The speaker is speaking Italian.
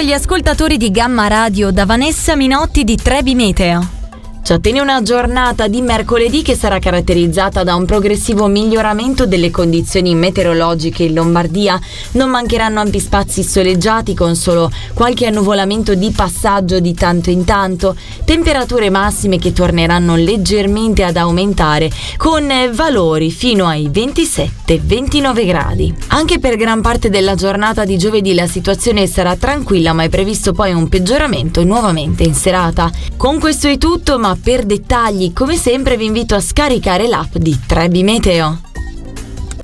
agli ascoltatori di Gamma Radio da Vanessa Minotti di Trebi Meteo. Ci attende una giornata di mercoledì che sarà caratterizzata da un progressivo miglioramento delle condizioni meteorologiche in Lombardia. Non mancheranno ampi spazi soleggiati con solo qualche annuvolamento di passaggio di tanto in tanto, temperature massime che torneranno leggermente ad aumentare con valori fino ai 27-29 gradi. Anche per gran parte della giornata di giovedì la situazione sarà tranquilla, ma è previsto poi un peggioramento nuovamente in serata. Con questo è tutto, ma per dettagli come sempre vi invito a scaricare l'app di Trebi Meteo.